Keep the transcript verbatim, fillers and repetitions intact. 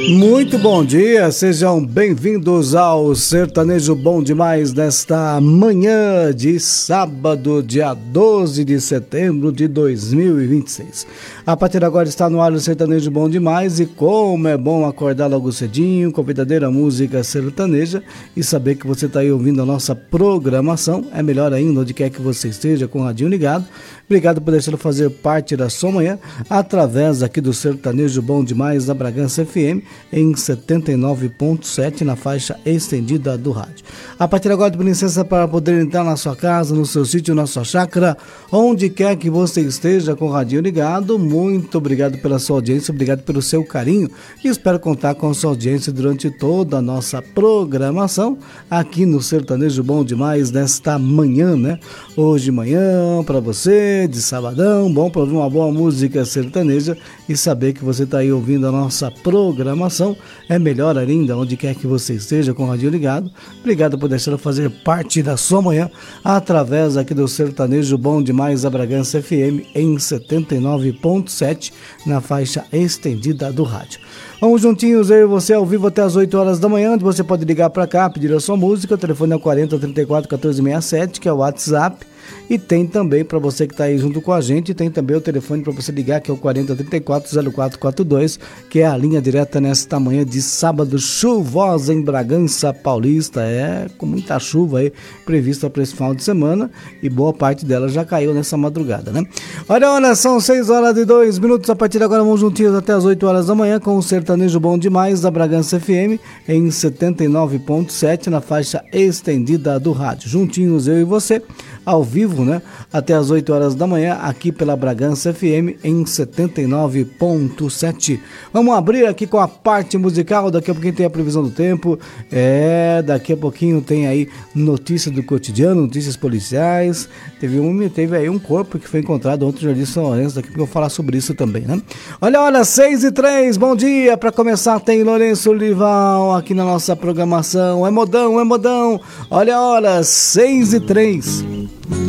Muito bom dia, sejam bem-vindos ao Sertanejo Bom Demais desta manhã de sábado, dia doze de setembro de dois mil e vinte e seis. A partir de agora está no ar o Sertanejo Bom Demais e como é bom acordar logo cedinho com a verdadeira música sertaneja e saber que você está aí ouvindo a nossa programação, é melhor ainda onde quer que você esteja com o radinho ligado. Obrigado por deixar fazer parte da sua manhã através aqui do Sertanejo Bom Demais da Bragança F M em setenta e nove ponto sete na faixa estendida do rádio. A partir de agora, com licença para poder entrar na sua casa, no seu sítio, na sua chácara, onde quer que você esteja com o radinho ligado. Muito obrigado pela sua audiência, obrigado pelo seu carinho e espero contar com a sua audiência durante toda a nossa programação aqui no Sertanejo Bom Demais desta manhã, né? Hoje de manhã para você, de sabadão, bom para ouvir uma boa música sertaneja e saber que você está aí ouvindo a nossa programação. É melhor ainda onde quer que você esteja com o radinho ligado. Obrigado por deixar eu fazer parte da sua manhã através aqui do Sertanejo Bom Demais da Bragança F M em setenta e nove ponto sete na faixa estendida do rádio. Vamos juntinhos, eu e você ao vivo até as oito horas da manhã, onde você pode ligar para cá, pedir a sua música. O telefone é o quarenta, trinta e quatro, quatorze sessenta e sete, que é o WhatsApp. E tem também, para você que está aí junto com a gente, tem também o telefone para você ligar, que é o quarenta, trinta e quatro, zero quatro quatro dois, que é a linha direta nesta manhã de sábado chuvosa em Bragança Paulista. É, com muita chuva aí prevista para esse final de semana e boa parte dela já caiu nessa madrugada, né? Olha, olha, são seis horas e dois minutos. A partir de agora vamos juntinhos até as oito horas da manhã com o Sertanejo Bom Demais da Bragança F M em setenta e nove ponto sete na faixa estendida do rádio. Juntinhos, eu e você, ao vivo, né? Até as oito horas da manhã, aqui pela Bragança F M em setenta e nove ponto sete. Vamos abrir aqui com a parte musical. Daqui a pouquinho tem a previsão do tempo. É, daqui a pouquinho tem aí notícias do cotidiano, notícias policiais. Teve, um, teve aí um corpo que foi encontrado ontem no Jardim São Lourenço. Daqui a pouco eu vou falar sobre isso também, né? Olha, olha, seis e três, bom dia. Para começar, tem Lourenço Lival aqui na nossa programação. É modão, é modão. Olha, olha, seis e três.